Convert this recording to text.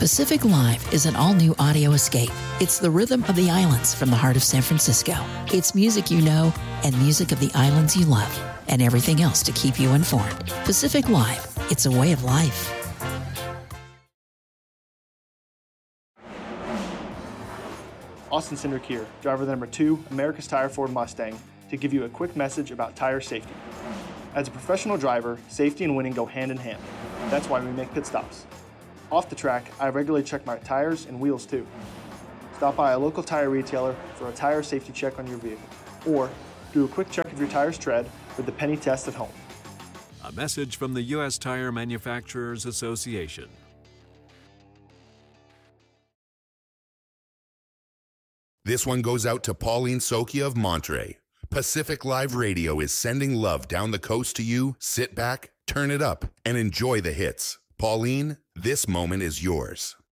Pacific Live is an all-new audio escape. It's the rhythm of the islands from the heart of San Francisco. It's music you know and music of the islands you love, and everything else to keep you informed. Pacific Live, it's a way of life. Austin Cindric here, driver number 2, America's Tire Ford Mustang, to give you a quick message about tire safety. As a professional driver, safety and winning go hand in hand. That's why we make pit stops. Off the track, I regularly check my tires and wheels too. Stop by a local tire retailer for a tire safety check on your vehicle, or do a quick check of your tire's tread with the Penny Test at home. A message from the U.S. Tire Manufacturers Association. This one goes out to Pauline Sokia of Monterey. Pacific Live Radio is sending love down the coast to you. Sit back, turn it up, and enjoy the hits. Pauline, this moment is yours.